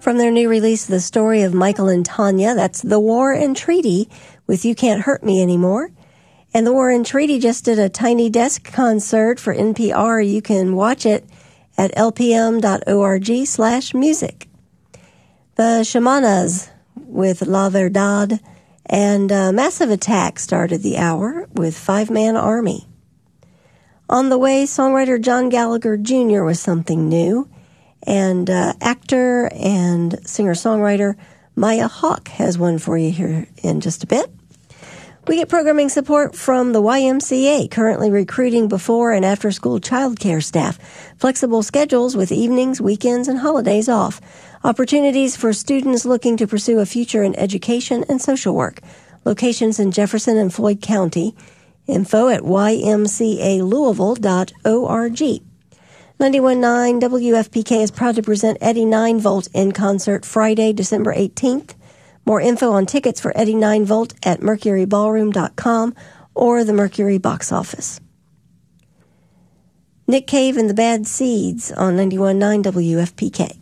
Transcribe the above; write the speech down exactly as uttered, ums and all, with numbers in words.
from their new release, The Story of Michael and Tanya. That's The War and Treaty with You Can't Hurt Me Anymore. And The War and Treaty just did a Tiny Desk concert for N P R. You can watch it at lpm.org slash music. The Shamanas with La Verdad and uh, Massive Attack started the hour with Five Man Army. On the way, songwriter John Gallagher Junior with something new, and uh, actor and singer-songwriter Maya Hawke has one for you here in just a bit. We get programming support from the Y M C A, currently recruiting before and after school childcare staff. Flexible schedules with evenings, weekends, and holidays off. Opportunities for students looking to pursue a future in education and social work. Locations in Jefferson and Floyd County. Info at y m c a louisville dot org. ninety-one point nine W F P K is proud to present Eddie nine volt in concert Friday, December eighteenth. More info on tickets for Eddie nine volt at mercury ballroom dot com or the Mercury box office. Nick Cave and the Bad Seeds on ninety-one point nine W F P K.